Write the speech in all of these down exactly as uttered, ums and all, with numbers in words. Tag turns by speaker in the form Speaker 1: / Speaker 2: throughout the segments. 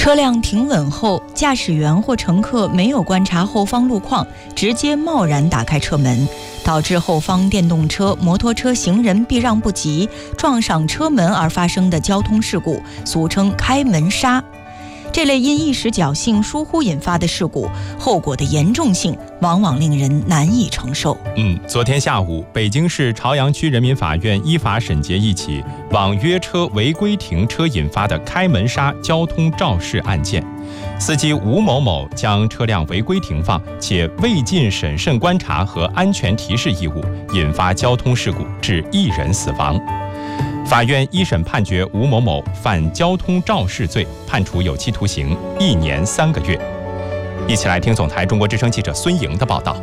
Speaker 1: 车辆停稳后，驾驶员或乘客没有观察后方路况，直接贸然打开车门，导致后方电动车、摩托车、行人避让不及，撞上车门而发生的交通事故，俗称开门杀。这类因一时侥幸疏忽引发的事故，后果的严重性往往令人难以承受。
Speaker 2: 嗯，昨天下午，北京市朝阳区人民法院依法审结一起网约车违规停车引发的开门杀交通肇事案件。司机吴某某将车辆违规停放，且未尽审慎观察和安全提示义务，引发交通事故，致一人死亡。法院一审判决吴某某犯交通肇事罪，判处有期徒刑一年三个月。一起来听总台中国之声记者孙莹的报道。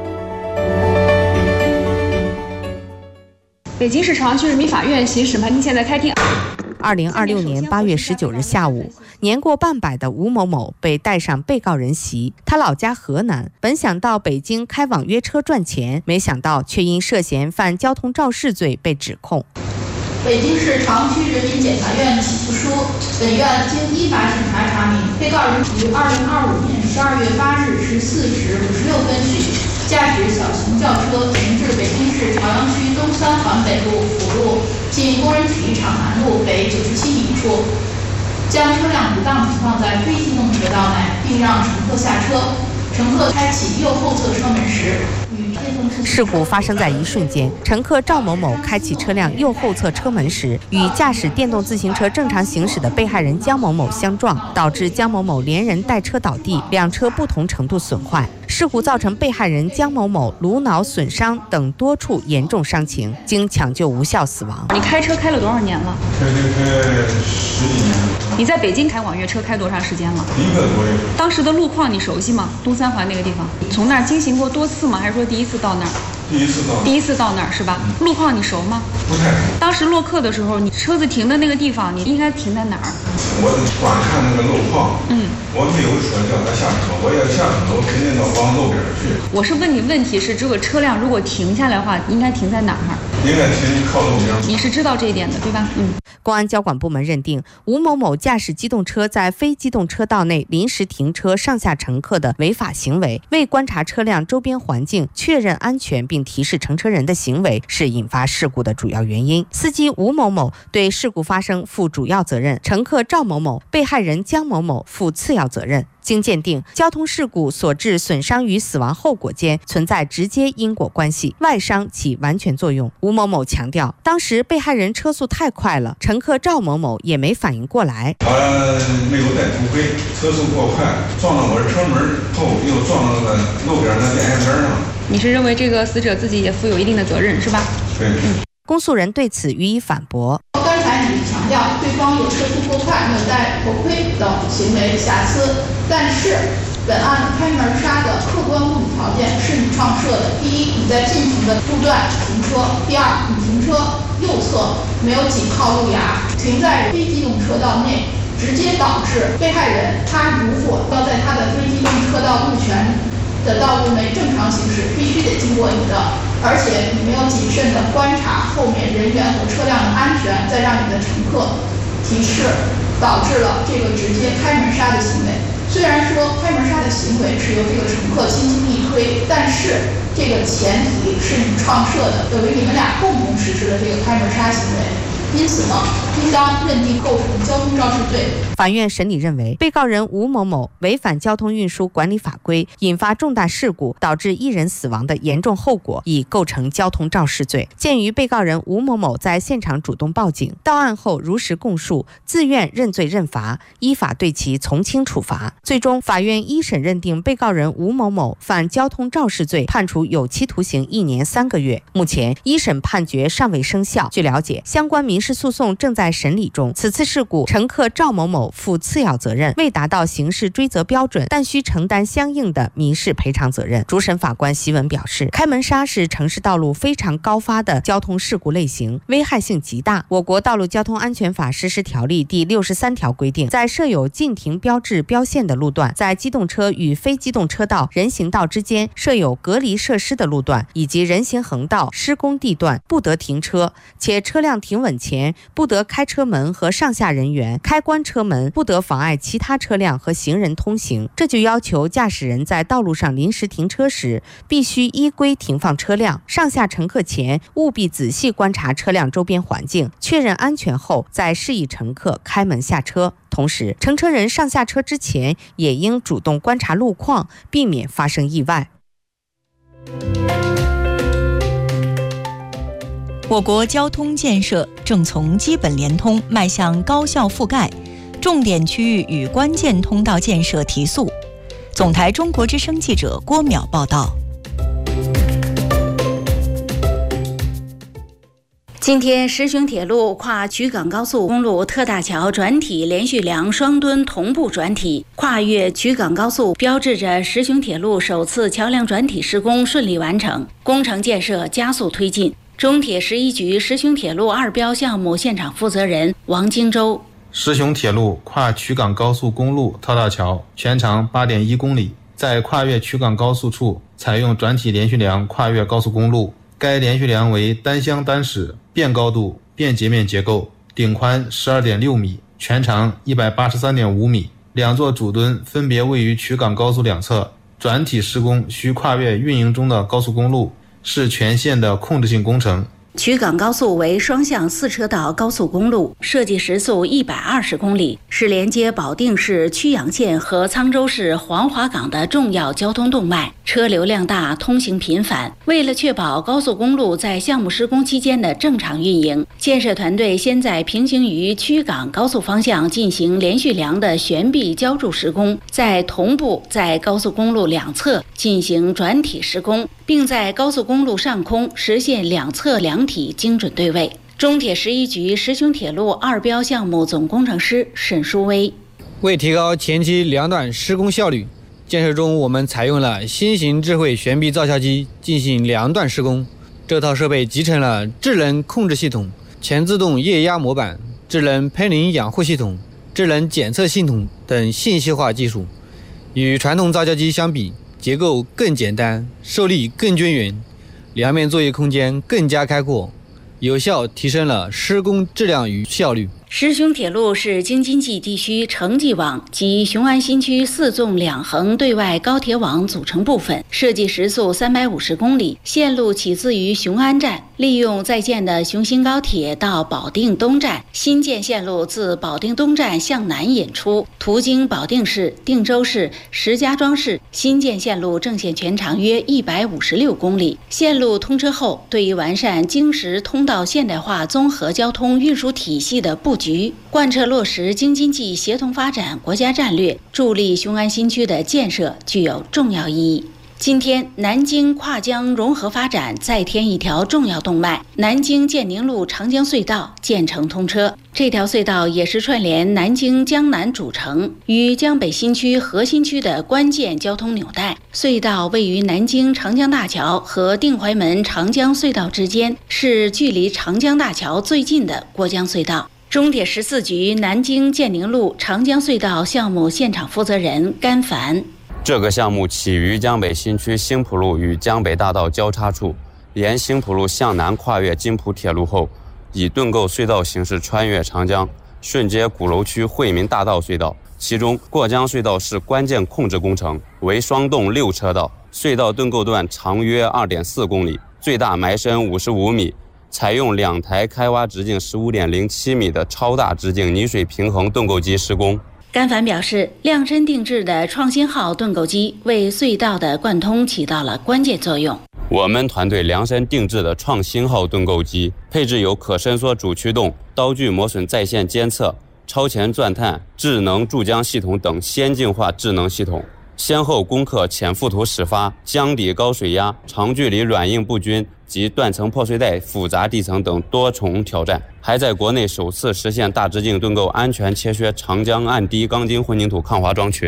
Speaker 3: 北京市朝阳区人民法院刑事审判庭现在开庭。
Speaker 4: 二零二六年八月十九日下午，年过半百的吴某某被带上被告人席。他老家河南，本想到北京开网约车赚钱，没想到却因涉嫌犯交通肇事罪被指控。
Speaker 5: 北京市朝阳区人民检察院起诉书，本院经依法审查查明，被告人于二零二五年十二月八日十四时五十六分许，驾驶小型轿车停至北京市朝阳区东三环北路辅路近工人体育场南路北九十七米处，将车辆不当停放在非机动车道内，并让乘客下车。乘客开启右后侧车门时，
Speaker 4: 事故发生在一瞬间，乘客赵某某开启车辆右后侧车门时，与驾驶电动自行车正常行驶的被害人江某某相撞，导致江某某连人带车倒地，两车不同程度损坏。事故造成被害人江某某颅脑损伤等多处严重伤情，经抢救无效死亡。
Speaker 3: 你开车开了多少年了？
Speaker 6: 开开开十几年了。
Speaker 3: 你在北京开网约车开多长时间了？
Speaker 6: 一个多月。
Speaker 3: 当时的路况你熟悉吗？东三环那个地方，从那儿经行过多次吗？还是说第一次到那儿？
Speaker 6: 第一次到。
Speaker 3: 第一次到那儿是吧？嗯、路况你熟吗？
Speaker 6: 不太熟。
Speaker 3: 当时落客的时候，你车子停的那个地方，你应该停在哪儿？
Speaker 6: 我光看那个路况，嗯，我没有说叫他下车，我要下车，我肯定要往路边去。
Speaker 3: 我是问你问题是，这个车辆如果停下来的话，应该停在哪儿？
Speaker 6: 应该停靠路边。
Speaker 3: 你是知道这一点的，对吧？嗯。
Speaker 4: 公安交管部门认定，吴某某驾驶机动车在非机动车道内临时停车上下乘客的违法行为，未观察车辆周边环境、确认安全并提示乘车人的行为是引发事故的主要原因。司机吴某某对事故发生负主要责任，乘客赵某某、被害人江某某负次要责任。经鉴定，交通事故所致损伤与死亡后果间存在直接因果关系，外伤起完全作用。吴某某强调，当时被害人车速太快了，乘客赵某某也没反应过来。
Speaker 6: 他没有带头盔，车速过快，撞到我的车门后，又撞到了路边的电线杆上。
Speaker 3: 你是认为这个死者自己也负有一定的责任，是吧？
Speaker 6: 对。嗯。
Speaker 4: 公诉人对此予以反驳。
Speaker 5: 刚才你强调对方有车速过快、没有戴头盔等行为瑕疵，但是本案开门杀的客观物理条件是你创设的。第一，你在进行的路段停车；第二，你停车右侧没有紧靠路牙，停在非机动车道内，直接导致被害人他如果要在他的非机动车道路权的道路内正常行驶，必须得经过你的，而且你没有谨慎的观察后面人员和车辆的安全，再让你的乘客提示，导致了这个直接开门杀的行为。虽然说开门杀的行为是由这个乘客轻轻一推，但是这个前提是你创设的，由于你们俩共同实施的这个开门杀行为，因此呢，应当认定构成交通肇事罪。
Speaker 4: 法院审理认为，被告人吴某某违反交通运输管理法规，引发重大事故，导致一人死亡的严重后果，已构成交通肇事罪。鉴于被告人吴某某在现场主动报警，到案后如实供述，自愿认罪认罚，依法对其从轻处罚。最终，法院一审认定被告人吴某某犯交通肇事罪，判处有期徒刑一年三个月。目前，一审判决尚未生效。据了解，相关民事诉讼正在审理中。此次事故，乘客赵某某负次要责任，未达到刑事追责标准，但需承担相应的民事赔偿责任。主审法官席文表示，开门杀是城市道路非常高发的交通事故类型，危害性极大。我国道路交通安全法实施条例第六十三条规定，在设有禁停标志标线的路段，在机动车与非机动车道、人行道之间设有隔离设施的路段，以及人行横道、施工地段，不得停车，且车辆停稳期前不得开车门和上下人员，开关车门不得妨碍其他车辆和行人通行。这就要求驾驶人在道路上临时停车时，必须依规停放车辆，上下乘客前务必仔细观察车辆周边环境，确认安全后再示意乘客开门下车。同时，乘车人上下车之前也应主动观察路况，避免发生意外。
Speaker 1: 我国交通建设正从基本联通迈向高效覆盖，重点区域与关键通道建设提速。总台中国之声记者郭淼报道。
Speaker 7: 今天，石雄铁路跨衢港高速公路特大桥转体连续梁双墩同步转体，跨越衢港高速，标志着石雄铁路首次桥梁转体施工顺利完成，工程建设加速推进。中铁十一局石雄铁路二标项目现场负责人王京洲：
Speaker 8: 石雄铁路跨衢港高速公路特大桥全长 八点一公里，在跨越衢港高速处采用转体连续梁跨越高速公路。该连续梁为单箱单矢、变高度、变截面结构，顶宽 十二点六米，全长 一百八十三点五米。两座主墩分别位于衢港高速两侧，转体施工需跨越运营中的高速公路，是全线的控制性工程。
Speaker 7: 衢港高速为双向四车道高速公路，设计时速一百二十公里，是连接保定市曲阳县和沧州市黄华港的重要交通动脉，车流量大，通行频繁。为了确保高速公路在项目施工期间的正常运营，建设团队先在平行于衢港高速方向进行连续梁的悬臂浇筑施工，再同步在高速公路两侧进行转体施工，并在高速公路上空实现两侧梁体精准对位。中铁十一局石雄铁路二标项目总工程师沈书威：
Speaker 9: 为提高前期两段施工效率，建设中我们采用了新型智慧悬臂造桥机进行两段施工。这套设备集成了智能控制系统、全自动液压模板、智能喷淋养护系统、智能检测系统等信息化技术。与传统造桥机相比，结构更简单，受力更均匀，两面作业空间更加开阔，有效提升了施工质量与效率。
Speaker 7: 石雄铁路是京津冀地区城际网及雄安新区四纵两横对外高铁网组成部分，设计时速三百五十公里，线路起自于雄安站，利用在建的雄新高铁到保定东站，新建线路自保定东站向南引出，途经保定市、定州市、石家庄市。新建线路正线全长约一百五十六公里。线路通车后，对于完善京石通道现代化综合交通运输体系的布局，贯彻落实京津冀协同发展国家战略，助力雄安新区的建设具有重要意义。今天，南京跨江融合发展再添一条重要动脉——南京建宁路长江隧道建成通车。这条隧道也是串联南京江南主城与江北新区核心区的关键交通纽带。隧道位于南京长江大桥和定淮门长江隧道之间，是距离长江大桥最近的过江隧道。中铁十四局南京建宁路长江隧道项目现场负责人甘凡：
Speaker 10: 这个项目起于江北新区新浦路与江北大道交叉处，沿新浦路向南跨越金浦铁路后，以盾构隧道形式穿越长江，顺接鼓楼区惠民大道隧道。其中过江隧道是关键控制工程，为双洞六车道，隧道盾构段长约 二点四公里，最大埋深五十五米，采用两台开挖直径 十五点零七米的超大直径泥水平衡盾构机施工。
Speaker 7: 甘凡表示，量身定制的创新号盾构机为隧道的贯通起到了关键作用。
Speaker 10: 我们团队量身定制的创新号盾构机，配置有可伸缩主驱动、刀具磨损在线监测、超前钻探、智能注浆系统等先进化智能系统，先后攻克浅覆土始发、江底高水压、长距离软硬不均及断层破碎带复杂地层等多重挑战，还在国内首次实现大直径盾构安全切削长江岸低钢筋混凝土抗滑桩群。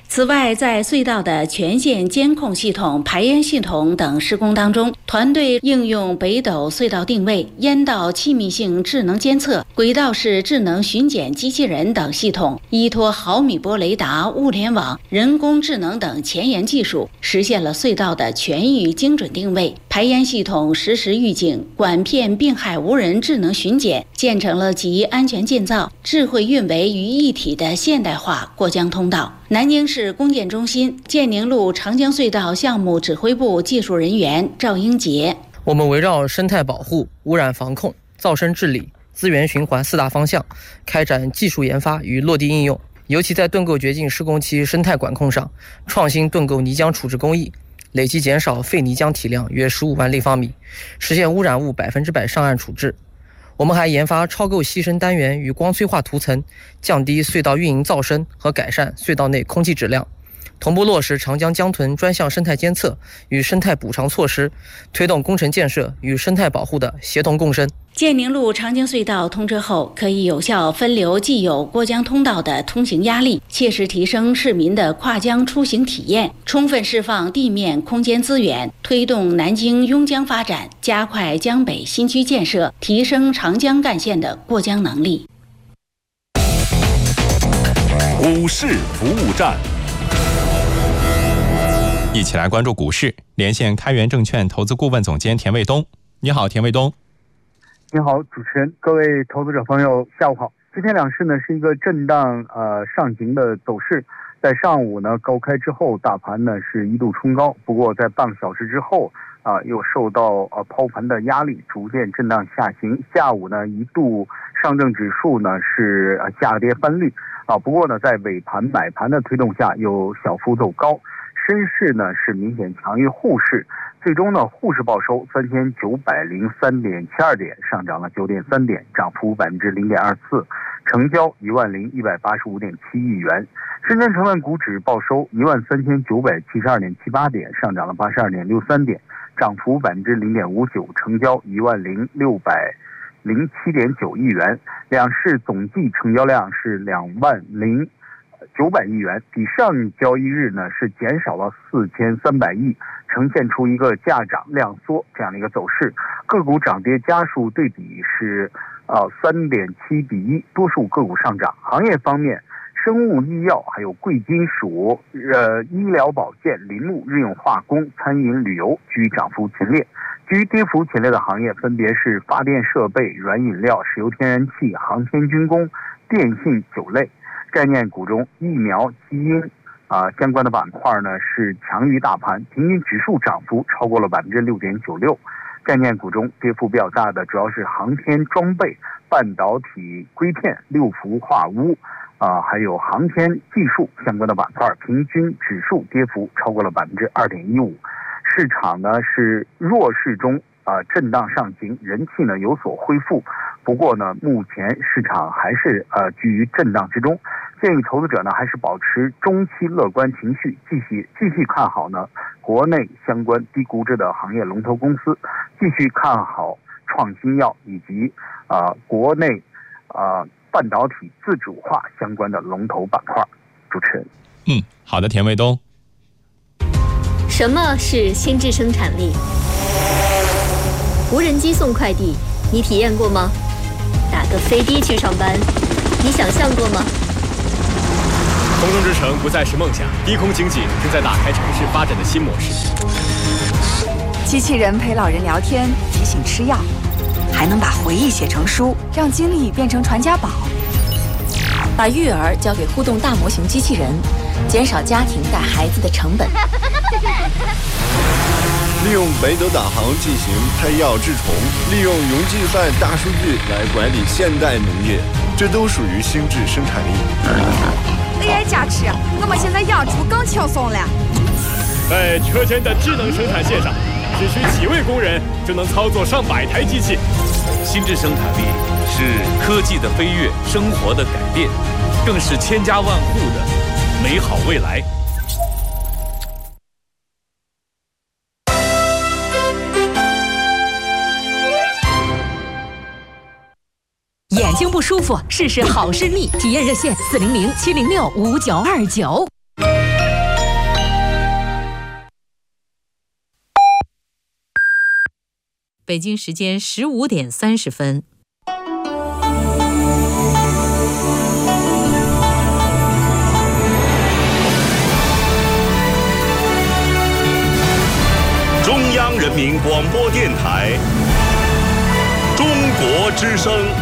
Speaker 7: 此外，在隧道的全线监控系统、排烟系统等施工当中，团队应用北斗隧道定位、烟道气密性智能监测、轨道式智能巡检机器人等系统，依托毫米波雷达、物联网、人工智能等前沿技术，实现了隧道的全域精准定位、排烟系统实时预警、管片病害无人智能巡检，建成了集安全建造、智慧运维于一体的现代化过江通道。南京市公检中心建宁路长江隧道项目指挥部技术人员赵英杰：
Speaker 11: 我们围绕生态保护、污染防控、噪声治理、资源循环四大方向，开展技术研发与落地应用。尤其在盾构掘进施工期生态管控上，创新盾构泥浆处置工艺，累计减少废泥浆体量约十五万立方米，实现污染物百分之百上岸处置。我们还研发超构牺牲单元与光催化涂层，降低隧道运营噪声和改善隧道内空气质量，同步落实长江江豚专项生态监测与生态补偿措施，推动工程建设与生态保护的协同共生。
Speaker 7: 建宁路长江隧道通车后，可以有效分流既有过江通道的通行压力，切实提升市民的跨江出行体验，充分释放地面空间资源，推动南京拥江发展，加快江北新区建设，提升长江干线的过江能力。
Speaker 12: 股市服务站，
Speaker 2: 一起来关注股市，连线开源证券投资顾问总监田卫东。你好，田卫东。
Speaker 13: 你好，主持人，各位投资者朋友，下午好。今天两市呢是一个震荡呃上行的走势，在上午呢高开之后，大盘呢是一度冲高，不过在半个小时之后啊、呃、又受到呃抛盘的压力，逐渐震荡下行。下午呢一度上证指数呢是呃下跌翻绿啊，不过呢在尾盘买盘的推动下又小幅走高，深市呢是明显强于沪市。最终呢，沪市报收三千九百零三点七二点，上涨了九点三点，涨幅百分之零点二四，成交一万零一百八十五点七亿元。深圳成分股指报收一万三千九百七十二点七八点，上涨了八十二点六三点，涨幅百分之零点五九，成交一万零六百零七点九亿元。两市总计成交量是两万零九百亿元，比上交易日呢是减少了四千三百亿，呈现出一个价涨量缩这样的一个走势。个股涨跌家数对比是呃三点七比一，多数个股上涨。行业方面，生物医药、还有贵金属、呃医疗保健、林木、日用化工、餐饮旅游居涨幅前列。居跌幅前列的行业分别是发电设备、软饮料、石油天然气、航天军工、电信、酒类。概念股中，疫苗、基因啊、呃、相关的板块呢是强于大盘，平均指数涨幅超过了百分之六点九六。概念股中跌幅比较大的主要是航天装备、半导体硅片、六氟化钨啊、呃，还有航天技术相关的板块，平均指数跌幅超过了百分之二点一五。市场呢是弱势中啊、呃、震荡上行，人气呢有所恢复。不过呢，目前市场还是呃居于震荡之中，建议投资者呢还是保持中期乐观情绪，继续继续看好呢国内相关低估值的行业龙头公司，继续看好创新药以及啊、呃、国内啊、呃、半导体自主化相关的龙头板块。主持人，
Speaker 2: 嗯，好的，田卫东。
Speaker 14: 什么是心智生产力？无人机送快递，你体验过吗？打个飞的去上班，你想象过吗？
Speaker 15: 空中之城不再是梦想，低空经济正在打开城市发展的新模式。
Speaker 16: 机器人陪老人聊天，提醒吃药，还能把回忆写成书，让经历变成传家宝。把育儿交给互动大模型机器人，减少家庭带孩子的成本。
Speaker 17: 利用北斗导航进行配药治虫，利用云计算大数据来管理现代农业，这都属于心智生产力。
Speaker 16: A I 加持，我们现在养猪更轻松了。
Speaker 15: 在车间的智能生产线上，只需几位工人就能操作上百台机器。
Speaker 12: 心智生产力是科技的飞跃，生活的改变，更是千家万户的美好未来。
Speaker 18: 眼睛不舒服，试试好视力，体验热线四零零七零六五九二九。
Speaker 19: 北京时间十五点三十分。
Speaker 12: 中央人民广播电台，中国之声。